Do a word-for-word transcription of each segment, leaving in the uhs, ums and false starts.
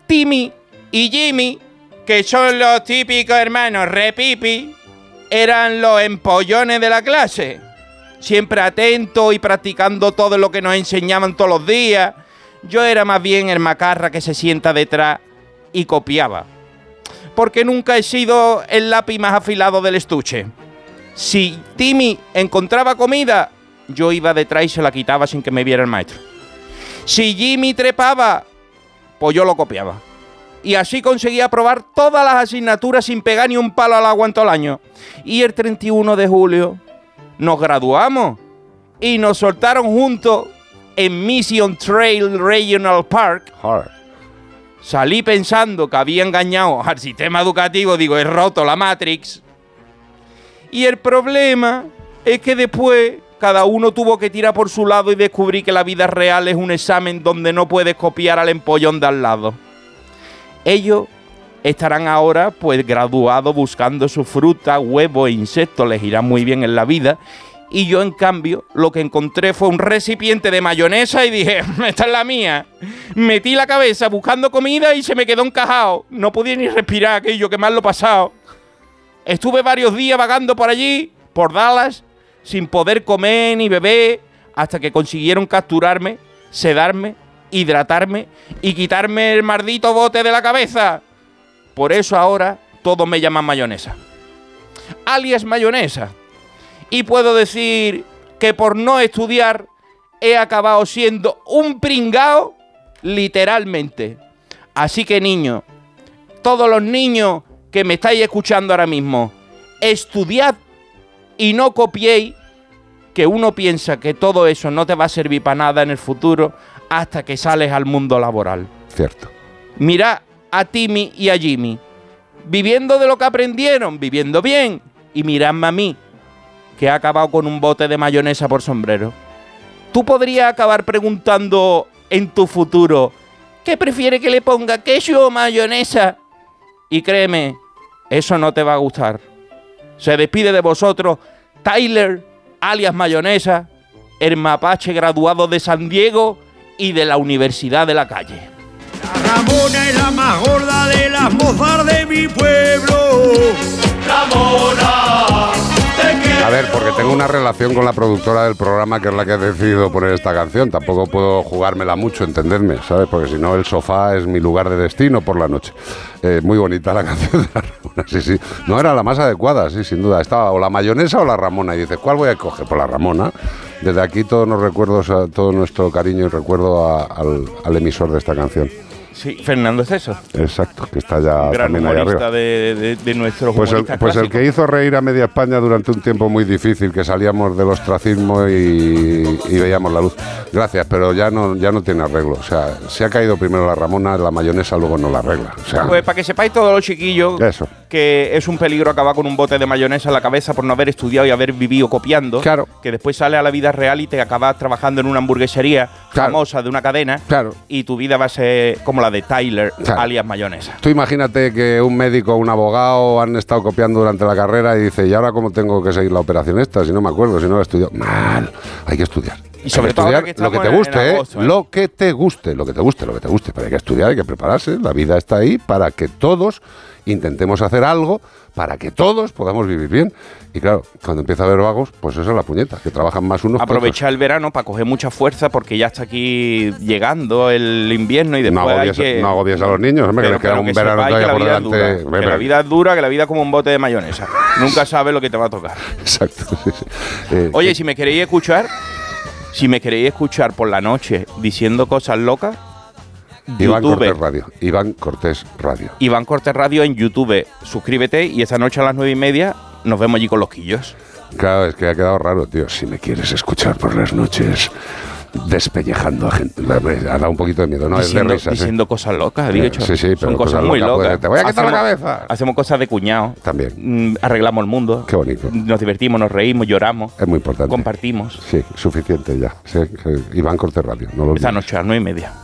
Timmy y Jimmy, que son los típicos hermanos repipi, eran los empollones de la clase. Siempre atentos y practicando todo lo que nos enseñaban todos los días. Yo era más bien el macarra que se sienta detrás y copiaba. Porque nunca he sido el lápiz más afilado del estuche. Si Timmy encontraba comida, yo iba detrás y se la quitaba sin que me viera el maestro. Si Jimmy trepaba, pues yo lo copiaba. Y así conseguía aprobar todas las asignaturas sin pegar ni un palo al agua en todo el año. Y el treinta y uno de julio nos graduamos y nos soltaron juntos en Mission Trail Regional Park. Hard. Salí pensando que había engañado al sistema educativo, digo, he roto la Matrix. Y el problema es que después cada uno tuvo que tirar por su lado y descubrí que la vida real es un examen donde no puedes copiar al empollón de al lado. Ellos estarán ahora pues graduados buscando su fruta, huevos e insectos, les irá muy bien en la vida. Y yo, en cambio, lo que encontré fue un recipiente de mayonesa y dije, esta es la mía. Metí la cabeza buscando comida y se me quedó encajado. No podía ni respirar, aquello que mal lo he pasado. Estuve varios días vagando por allí, por Dallas, sin poder comer ni beber, hasta que consiguieron capturarme, sedarme, hidratarme y quitarme el maldito bote de la cabeza. Por eso ahora todos me llaman mayonesa. Alias mayonesa. Y puedo decir que por no estudiar he acabado siendo un pringao literalmente. Así que, niños, todos los niños que me estáis escuchando ahora mismo, estudiad y no copiéis, que uno piensa que todo eso no te va a servir para nada en el futuro hasta que sales al mundo laboral. Cierto. Mirad a Timmy y a Jimmy, viviendo de lo que aprendieron, viviendo bien, y miradme a mí, que ha acabado con un bote de mayonesa por sombrero. Tú podrías acabar preguntando en tu futuro, ¿qué prefiere que le ponga, queso o mayonesa? Y créeme, eso no te va a gustar. Se despide de vosotros Tyler, alias Mayonesa, el mapache graduado de San Diego y de la Universidad de la Calle. La Ramona es la más gorda de las mozas de mi pueblo. Ramona, te quiero. A ver, porque tengo una relación con la productora del programa, que es la que ha decidido poner esta canción. Tampoco puedo jugármela mucho, entendedme, ¿sabes? Porque si no, el sofá es mi lugar de destino por la noche. Eh, muy bonita la canción de la Ramona, sí, sí. No era la más adecuada, sí, sin duda. Estaba o la mayonesa o la Ramona. Y dices, ¿cuál voy a coger? Pues la Ramona. Desde aquí todos los recuerdos, a, todo nuestro cariño y recuerdo a, al, al emisor de esta canción. Sí, Fernando Esteso. Exacto, que está ya gran también ahí arriba. De, de, de nuestros pues el, pues el que hizo reír a media España durante un tiempo muy difícil, que salíamos del ostracismo y, y veíamos la luz. Gracias, pero ya no, ya no tiene arreglo. O sea, se ha caído primero la Ramona, la mayonesa luego no la arregla. O sea, pues para que sepáis todos los chiquillos, eso, que es un peligro acabar con un bote de mayonesa en la cabeza por no haber estudiado y haber vivido copiando. Claro. Que después sale a la vida real y te acabas trabajando en una hamburguesería claro. famosa de una cadena. Claro. Y tu vida va a ser como la de Tyler. Claro. Alias mayonesa. Tú imagínate que un médico o un abogado han estado copiando durante la carrera y dice, ¿y ahora cómo tengo que seguir la operación esta? Si no me acuerdo, si no la he estudiado. Mal, hay que estudiar. Y sobre todo estudiar que lo que te guste, agosto, ¿eh? Lo que te guste, lo que te guste, lo que te guste. Pero hay que estudiar, hay que prepararse. La vida está ahí para que todos intentemos hacer algo para que todos podamos vivir bien. Y claro, cuando empieza a haber vagos, pues eso es la puñeta, que trabajan más unos. Aprovechar el verano para coger mucha fuerza, porque ya está aquí llegando el invierno y después no agobies, hay que... No agobies a los niños, hombre, pero, que queda un que verano todavía por delante. Dura, que la vida es dura, que la vida es como un bote de mayonesa. Nunca sabes lo que te va a tocar. Exacto, sí, sí. Eh, Oye, ¿qué? si me queréis escuchar, si me queréis escuchar por la noche diciendo cosas locas, Iván YouTube. Cortés Radio. Iván Cortés Radio. Iván Cortés Radio en YouTube. Suscríbete y esta noche a las nueve y media nos vemos allí con los quillos. Claro, es que ha quedado raro, tío. Si me quieres escuchar por las noches despellejando a gente. Ha dado un poquito de miedo, ¿no? Diciendo, es de risas, diciendo ¿eh? cosas locas, he dicho. Sí, sí, pero son cosas, cosas muy locas. Puede, te voy a quitar hacemos, la cabeza. Hacemos cosas de cuñado. También. Mm, arreglamos el mundo. Qué bonito. Nos divertimos, nos reímos, lloramos. Es muy importante. Compartimos. Sí, suficiente ya. Sí, sí. Iván Cortés Radio. No lo Esta noche a las nueve y media.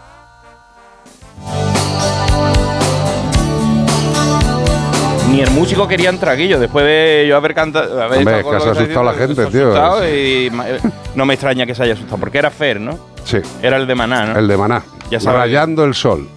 Ni el músico quería entrar, Guillo, después de yo haber cantado... Haber Hombre, es que has asustado a la gente, tío. Y no me extraña que se haya asustado, porque era Fer, ¿no? Sí. Era el de Maná, ¿no? El de Maná. Ya sabes. Rayando el sol.